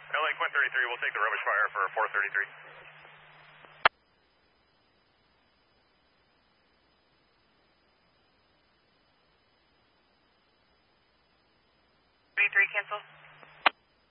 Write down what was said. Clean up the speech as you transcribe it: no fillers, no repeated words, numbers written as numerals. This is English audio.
LA Quinn 33, we'll take the rubbish fire for 433. 33 cancel.